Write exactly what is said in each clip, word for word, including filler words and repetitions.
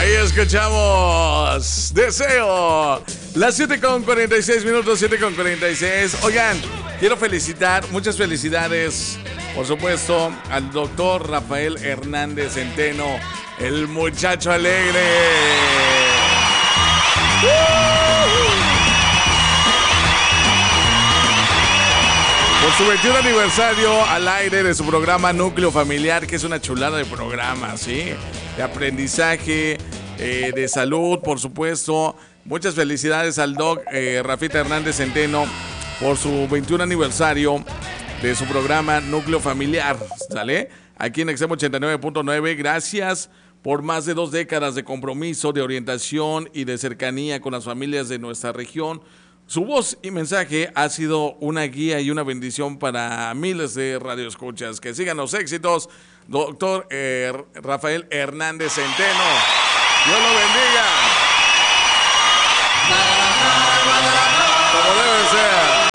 Ahí escuchamos Deseo. Las siete con cuarenta y seis minutos, siete con cuarenta y seis. Oigan, quiero felicitar, muchas felicidades, por supuesto, al doctor Rafael Hernández Centeno, el muchacho alegre. Por su veintiún aniversario al aire de su programa Núcleo Familiar, que es una chulada de programa, ¿sí? De aprendizaje, eh, de salud, por supuesto. Muchas felicidades al doc eh, Rafita Hernández Centeno por su veintiún aniversario de su programa Núcleo Familiar, ¿sale? Aquí en X M ochenta y nueve punto nueve. Gracias por más de dos décadas de compromiso, de orientación y de cercanía con las familias de nuestra región. Su voz y mensaje ha sido una guía y una bendición para miles de radioescuchas. Que sigan los éxitos, doctor eh, Rafael Hernández Centeno. Dios lo bendiga. Como debe ser.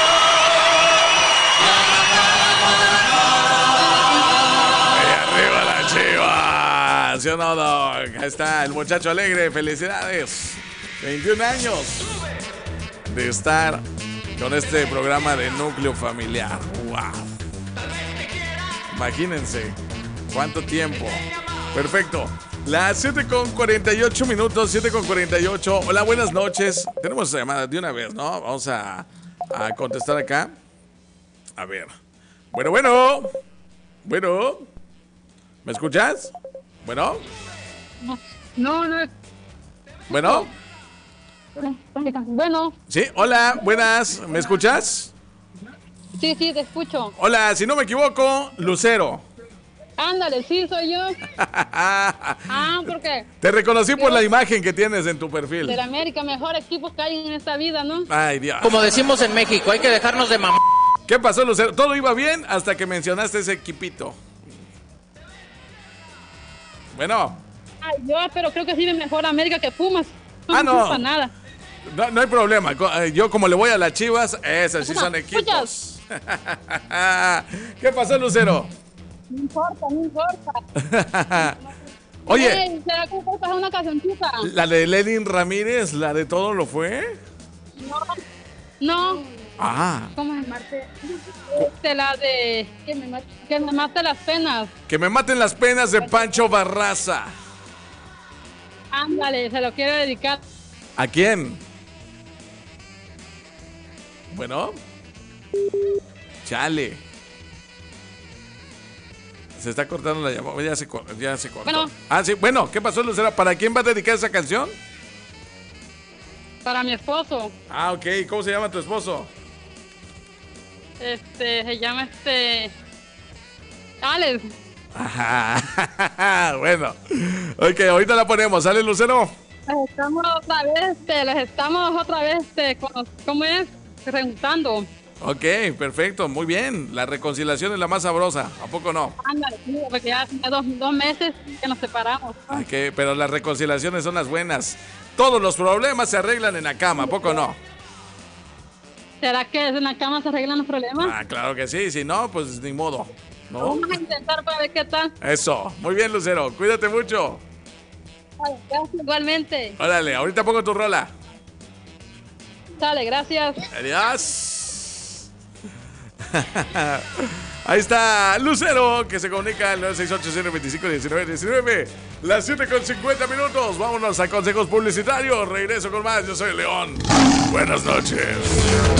Ahí arriba la chiva. ¿Sí o no, doc? Ahí está el muchacho alegre. Felicidades. veintiún años de estar con este programa de Núcleo Familiar. ¡Wow! Imagínense cuánto tiempo. Perfecto. Las siete con cuarenta y ocho minutos, siete con cuarenta y ocho. Hola, buenas noches. Tenemos llamadas de una vez, ¿no? Vamos a, a contestar acá. A ver. Bueno, bueno. Bueno. ¿Me escuchas? Bueno. No, no. Bueno. Bueno. Sí, hola, buenas. ¿Me escuchas? Sí, sí, te escucho. Hola, si no me equivoco, Lucero. Ándale, sí, soy yo. Ah, ¿por qué? Te reconocí por la imagen que tienes en tu perfil. Del América, mejor equipo que hay en esta vida, ¿no? Ay, Dios. Como decimos en México, hay que dejarnos de mamá. ¿Qué pasó, Lucero? Todo iba bien hasta que mencionaste ese equipito. Bueno. Ay, yo, pero creo que sí es mejor América que Pumas. No Ah, no. pasa nada. No, no hay problema. Yo como le voy a las Chivas, esas sí son equipos. ¿Escuchas? ¿Qué pasó, Lucero? No importa, no importa. Oye, Hey, ¿será que puedes pasar una cancioncita? la de Lenin Ramírez, la de Todo lo fue. No. No. Ah, ¿Cómo se mate? Este, la de... Que me mate, que me mate las penas. que me maten las penas de Pancho Barraza. Ándale, se lo quiero dedicar. ¿A quién? Bueno. Chale. Se está cortando la llamada. Ya se, ya se cortó. Bueno. Ah, sí. Bueno, ¿qué pasó, Lucero? ¿Para quién va a dedicar esa canción? Para mi esposo. Ah, ok. ¿Cómo se llama tu esposo? Este, se llama este... Alex. Ajá. Bueno. Ok, ahorita la ponemos. ¿Sale, Lucero? Les estamos otra vez, este, les estamos otra vez, este, con- ¿cómo es? Preguntando. Ok, perfecto. Muy bien. La reconciliación es la más sabrosa. ¿A poco no? Ándale, sí, porque ya hace dos, dos meses que nos separamos. Ay, que- pero las reconciliaciones son las buenas. Todos los problemas se arreglan en la cama. ¿A poco no? ¿Será que en la cama se arreglan los problemas? Ah, claro que sí. Si no, pues ni modo. ¿No? Vamos a intentar para ver qué tal. Eso. Muy bien, Lucero. Cuídate mucho. Ay, gracias, igualmente. Órale, ahorita pongo tu rola. Dale, gracias. Adiós. Ahí está Lucero, que se comunica al nueve seis ocho, cero dos cinco, uno nueve uno nueve. Las siete con cincuenta minutos. Vámonos a consejos publicitarios. Regreso con más. Yo soy León. Buenas noches.